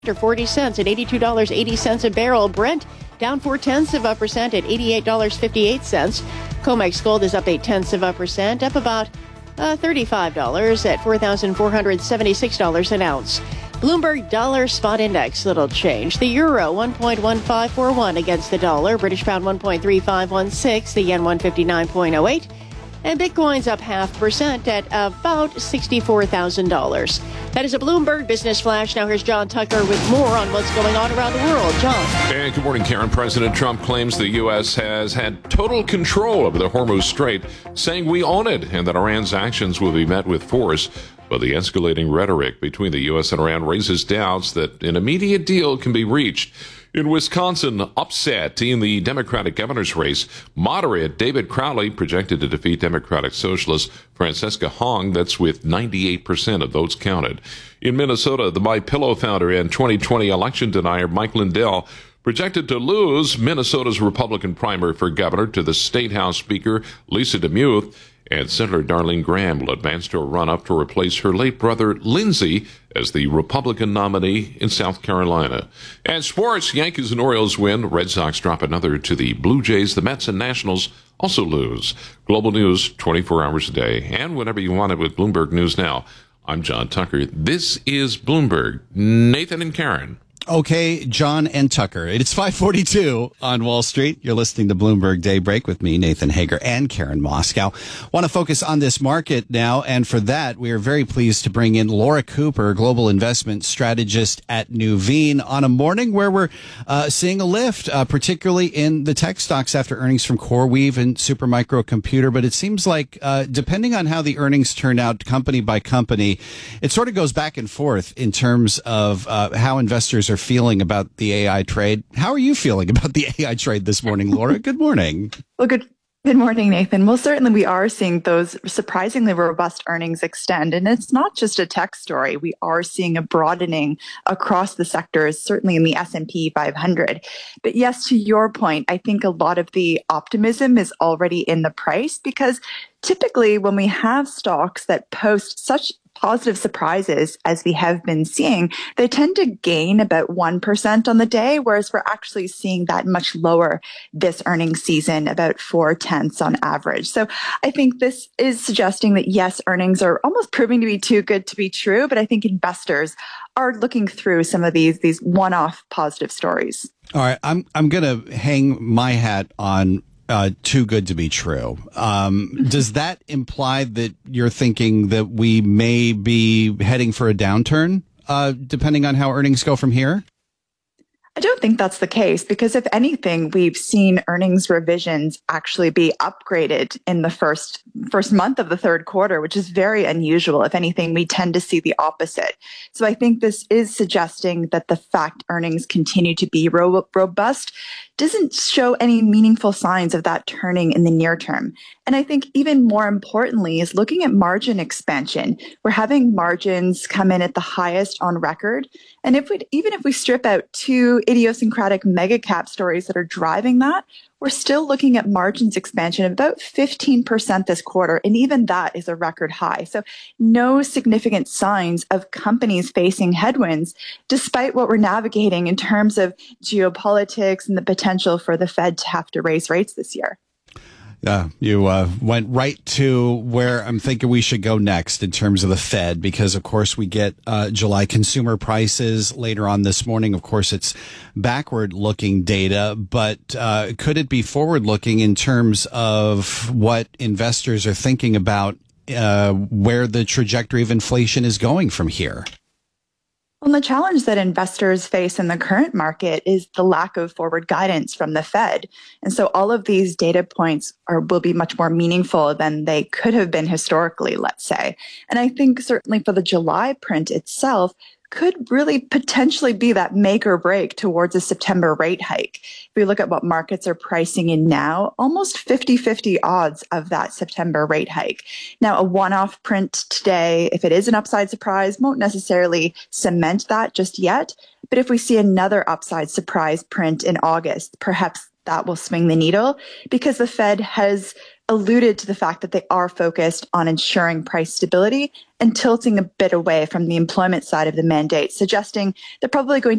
or 40 cents at $82.80 a barrel. Brent down 0.4% at $88.58. COMEX gold is up 0.8%, up about $35 at $4,476 an ounce. Bloomberg Dollar Spot Index, little change. The euro 1.1541 against the dollar. British pound 1.3516. The yen 159.08. And Bitcoin's up 0.5% at about $64,000. That is a Bloomberg Business Flash. Now here's John Tucker with more on what's going on around the world. John. And good morning, Karen. President Trump claims the U.S. has had total control over the Hormuz Strait, saying we own it and that Iran's actions will be met with force. But the escalating rhetoric between the U.S. and Iran raises doubts that an immediate deal can be reached. In Wisconsin, upset in the Democratic governor's race, moderate David Crowley projected to defeat Democratic Socialist Francesca Hong. That's with 98% of votes counted. In Minnesota, the MyPillow founder and 2020 election denier Mike Lindell projected to lose Minnesota's Republican primary for governor to the State House Speaker Lisa DeMuth. And Senator Darlene Graham will advance to a run-up to replace her late brother, Lindsey, as the Republican nominee in South Carolina. And sports, Yankees and Orioles win. Red Sox drop another to the Blue Jays. The Mets and Nationals also lose. Global news 24 hours a day. And whenever you want it with Bloomberg News Now. I'm John Tucker. This is Bloomberg. Nathan and Karen. Okay, John and Tucker. It's 5:42 on Wall Street. You're listening to Bloomberg Daybreak with me, Nathan Hager, and Karen Moscow. Want to focus on this market now, and for that, we are very pleased to bring in Laura Cooper, global investment strategist at Nuveen, on a morning where we're seeing a lift, particularly in the tech stocks after earnings from CoreWeave and Supermicro Computer. But it seems like, depending on how the earnings turn out company by company, it sort of goes back and forth in terms of how investors are feeling about the AI trade. How are you feeling about the AI trade this morning, Laura? Good morning. Well, good morning, Nathan. Well, certainly we are seeing those surprisingly robust earnings extend. And it's not just a tech story. We are seeing a broadening across the sectors, certainly in the S&P 500. But yes, to your point, I think a lot of the optimism is already in the price because typically when we have stocks that post such positive surprises as we have been seeing, they tend to gain about 1% on the day, whereas we're actually seeing that much lower this earnings season, about 0.4 on average. So I think this is suggesting that yes, earnings are almost proving to be too good to be true, but I think investors are looking through some of these one-off positive stories. All right, I'm going to hang my hat on too good to be true. Does that imply that you're thinking that we may be heading for a downturn, depending on how earnings go from here? I don't think that's the case because if anything, we've seen earnings revisions actually be upgraded in the first month of the third quarter, which is very unusual. If anything, we tend to see the opposite. So I think this is suggesting that the fact earnings continue to be robust doesn't show any meaningful signs of that turning in the near term. And I think even more importantly is looking at margin expansion. We're having margins come in at the highest on record. And even if we strip out two idiosyncratic mega cap stories that are driving that, we're still looking at margins expansion of about 15% this quarter. And even that is a record high. So no significant signs of companies facing headwinds, despite what we're navigating in terms of geopolitics and the potential for the Fed to have to raise rates this year. You went right to where I'm thinking we should go next in terms of the Fed, because, of course, we get July consumer prices later on this morning. Of course, it's backward-looking data, but could it be forward-looking in terms of what investors are thinking about where the trajectory of inflation is going from here? Well, the challenge that investors face in the current market is the lack of forward guidance from the Fed. And so all of these data points will be much more meaningful than they could have been historically, let's say. And I think certainly for the July print itself, could really potentially be that make or break towards a September rate hike. If we look at what markets are pricing in now, almost 50-50 odds of that September rate hike. Now, a one-off print today, if it is an upside surprise, won't necessarily cement that just yet. But if we see another upside surprise print in August, perhaps that will swing the needle because the Fed has alluded to the fact that they are focused on ensuring price stability and tilting a bit away from the employment side of the mandate, suggesting they're probably going